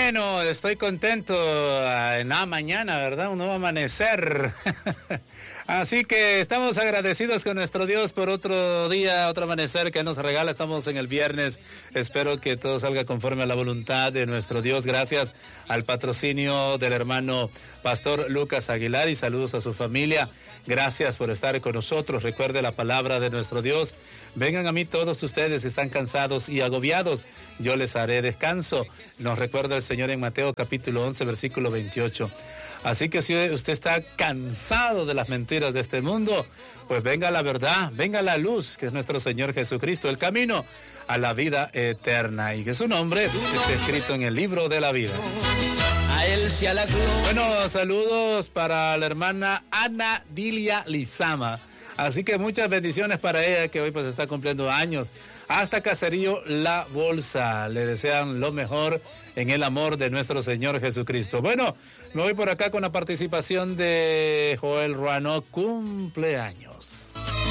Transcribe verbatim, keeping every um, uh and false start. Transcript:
Bueno, estoy contento en la mañana, ¿verdad? Un nuevo amanecer. Así que estamos agradecidos con nuestro Dios por otro día, otro amanecer que nos regala. Estamos en el viernes. Espero que todo salga conforme a la voluntad de nuestro Dios. Gracias al patrocinio del hermano Pastor Lucas Aguilar y saludos a su familia. Gracias por estar con nosotros. Recuerde la palabra de nuestro Dios. Vengan a mí todos ustedes, están cansados y agobiados. Yo les haré descanso. Nos recuerda el Señor en Mateo capítulo once, versículo veintiocho. Así que si usted está cansado de las mentiras de este mundo, pues venga a la verdad, venga a la luz, que es nuestro Señor Jesucristo, el camino a la vida eterna, y que su nombre esté escrito en el libro de la vida. A él sea la gloria. Bueno, saludos para la hermana Ana Dilia Lizama. Así que muchas bendiciones para ella, que hoy pues está cumpliendo años. Hasta Caserío La Bolsa. Le desean lo mejor en el amor de nuestro Señor Jesucristo. Bueno, me voy por acá con la participación de Joel Ruano. Cumpleaños.